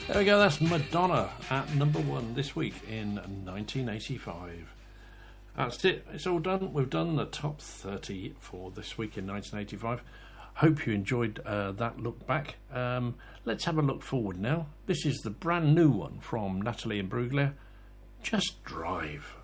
There we go, that's Madonna at number 1 this week in 1985. That's it, it's all done. We've done the top 30 for this week in 1985. Hope you enjoyed that look back. Let's have a look forward now. This is the brand new one from Natalie Imbruglia, Just Drive.